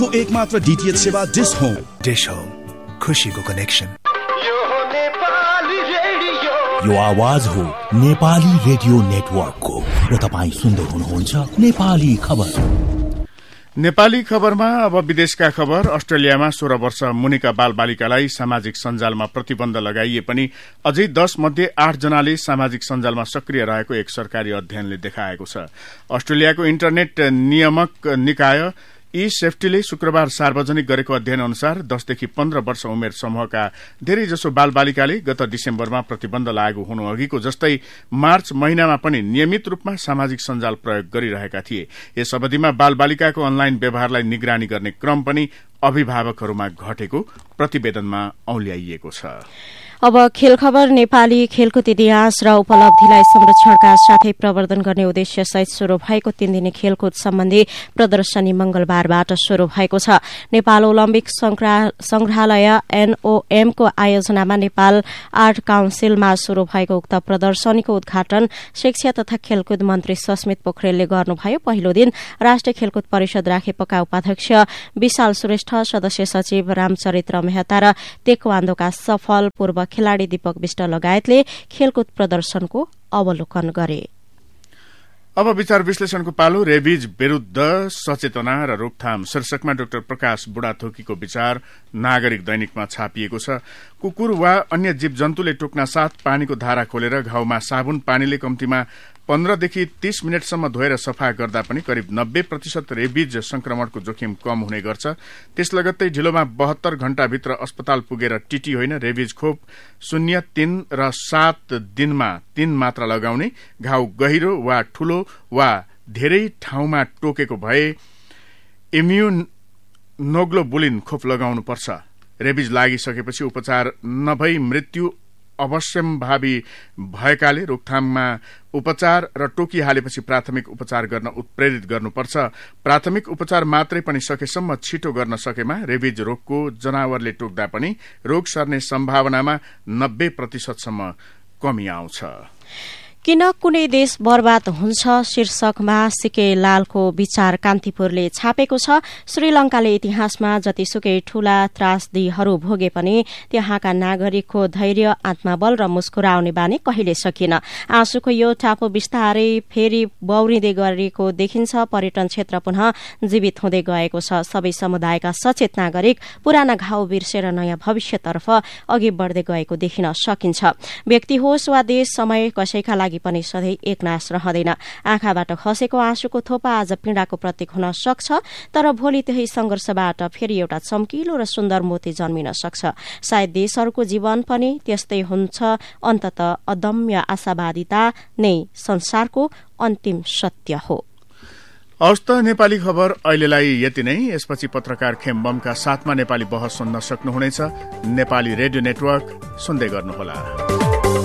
को एकमात्र डीटीएच सेवा डिश होम। डिश होम, खुशीको कनेक्सन। यो आवाज हो नेपाली रेडियो नेटवर्कको र तपाईँ सुन्दै हुनुहुन्छ नेपाली खबर। नेपाली खबरमा अब विदेशका खबर। अस्ट्रेलियामा 16 वर्ष मुनिका बालबालिकालाई सामाजिक सञ्जालमा प्रतिबन्ध लगाइए पनि अझै 10 मध्ये 8 जनाले सामाजिक सञ्जालमा सक्रिय रहेको एक सरकारी अध्ययनले देखाएको छ। अस्ट्रेलियाको इन्टरनेट नियामक निकाय सेफ्टीले शुक्रबार सार्वजनिक गरेको अध्ययन अनुसार 10 देखि 15 वर्ष उमेर समूहका धेरैजसो बालबालिकाले गत डिसेम्बरमा प्रतिबन्ध लागू हुनु अघिको जस्तै मार्च महिनामा पनि नियमित रूपमा सामाजिक सञ्जाल प्रयोग गरिरहेका थिए। यस अवधिमा बालबालिकाको अनलाइन व्यवहारलाई निगरानी गर्ने क्रम पनि अभिभावकहरूमा घटेको प्रतिवेदनमा औल्याइएको छ। अब खेल खबर। नेपाली खेलकुद इतिहास र उपलब्धिलाई संरक्षणका साथै प्रवर्धन गर्ने उद्देश्य सहित शुरू भएको 3 दिने खेलकुद सम्बन्धी प्रदर्शनी मंगलबारबाट शुरू भएको छ। नेपाल ओलम्पिक संग्रहालय NOM को आयोजनामा नेपाल आर्ट काउन्सिलमा शुरू भएको उक्त प्रदर्शनीको उद्घाटन शिक्षा तथा खेलकुद मन्त्री सस्मित पोखरेलले गर्नुभयो। पहिलो दिन राष्ट्रिय खेलकुद परिषद राखेपका उपाध्यक्ष विशाल श्रेष्ठ, सदस्य सचिव रामचरित्र मेहता र तेक्वान्दोका सफल पूर्व खेलाड़ी दीपक विष्ट लगायतले खेलकुद प्रदर्शनको अवलोकन गरे। अब विचार विश्लेषणको पालो। रेबिज विरूद्ध सचेतना र रोकथाम शीर्षकमा डाक्टर प्रकाश बुढाथोकीको विचार नागरिक दैनिकमा छापिएको छ। कुकुर वा अन्य जीव जन्तुले टोक्न साथ पानीको धारा खोलेर घाउमा साबुन पानीले कम्तीमा 15 देखि 30 मिनटसम्म धोएर सफा गर्दा पनि करिब 90% रेबिज संक्रमणको जोखिम कम हुने गर्छ। त्यस लगत्तै ढिलोमा 72 घण्टाभित्र अस्पताल पुगेर टिटी होइन, रेबिज खोप 0, 3 र 7 दिनमा 3 मात्रा लगाउने, घाउ गहिरो वा ठूलो वा धेरै ठाउँमा टोकेको भए इम्युनोग्लोबुलिन खोप लगाउनुपर्छ। रेबिज लागिसकेपछि उपचार नभई मृत्यु अवश्यम्भावी भएकाले रोकथाममा उपचार र टोकिहालेपछि प्राथमिक उपचार गर्न उत्प्रेरित गर्नुपर्छ। प्राथमिक उपचार मात्रै पनि सकेसम्म छिटो गर्न सकेमा रेबिज रोगको जनावरले टोक्दा पनि रोग सर्ने सम्भावनामा 90% सम्म कमी आउँछ। किन कुनै देश बर्बाद हुन्छ शीर्षकमा सिके लालको विचार कान्तिपुरले छापेको छ। श्रीलंकाले इतिहासमा जतिसुकै ठूला त्रासदीहरू भोगे पनि त्यहाँका नागरिकको धैर्य, आत्मबल र मुस्कुराउने बानी कहिले सकिन। आँसुको यो टापु बिस्तारै फेरि बौरिँदै गरेको देखिन्छ। पर्यटन क्षेत्र पुनः जीवित हुँदै गएको छ। सबै समुदायका सचेत नागरिक पुराना घाउ बिर्सेर नयाँ भविष्यतर्फ अघि बढ्दै गएको देखिन सकिन्छ। व्यक्ति होस् वा देश, समय कसैका लागि पनि सधैँ एकनाश रहँदैन। आँखाबाट खसेको आँसुको थोपा आज पीडाको प्रतीक हुन सक्छ, तर भोलि त्यही संघर्षबाट फेरि एउटा चम्किलो र सुन्दर मोती जन्मिन सक्छ। सायद देशहरूको जीवन पनि त्यस्तै हुन्छ। अन्ततः अदम्य आशावादिता नै संसारको अन्तिम सत्य हो। हवस् त, नेपाली खबर अहिलेलाई यति नै। यसपछि पत्रकार खेमबमका साथमा नेपाली बहस सुन्न सक्नुहुनेछ। नेपाली रेडियो नेटवर्क सुन्दै गर्नुहोला।